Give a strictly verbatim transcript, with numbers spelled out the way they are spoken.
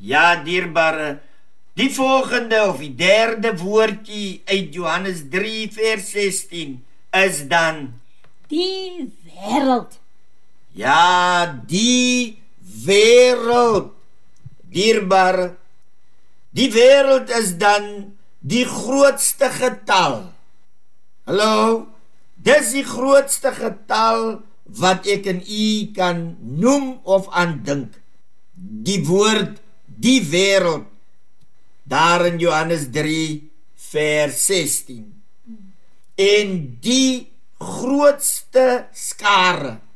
Ja, dierbare, die volgende of die derde woordjie uit Johannes drie vers sestien is dan Die wêreld. ja, die wêreld. Dierbare, die wêreld is dan die grootste getal. Hallo, dis die grootste getal wat ek en u kan noem of aandink. Die woord die wêreld, daar in Johannes drie vers sestien. En die grootste skare